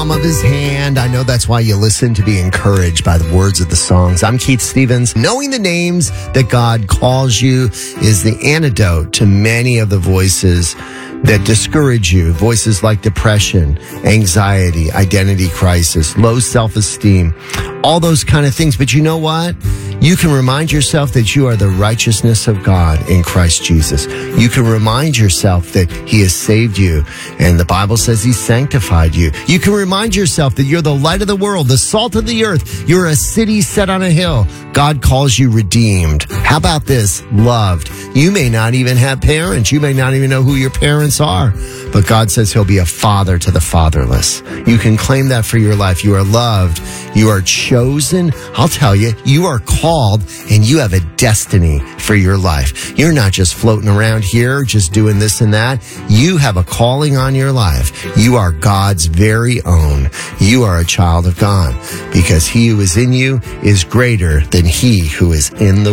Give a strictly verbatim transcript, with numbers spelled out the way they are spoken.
palm of his hand. I know that's why you listen, to be encouraged by the words of the songs. I'm Keith Stevens. Knowing the names that God calls you is the antidote to many of the voices that discourage you. Voices like depression, anxiety, identity crisis, low self-esteem, all those kind of things. But you know what? You can remind yourself that you are the righteousness of God in Christ Jesus. You can remind yourself that he has saved you, and the Bible says he sanctified you. You can remind yourself that you're the light of the world, the salt of the earth. You're a city set on a hill. God calls you redeemed. How about this? Loved. You may not even have parents. You may not even know who your parents are, but God says he'll be a father to the fatherless. You can claim that for your life. You are loved. You are chosen. I'll tell you, you are called, and you have a destiny for your life. You're not just floating around here, just doing this and that. You have a calling on your life. You are God's very own. You are a child of God, because he who is in you is greater than he who is in the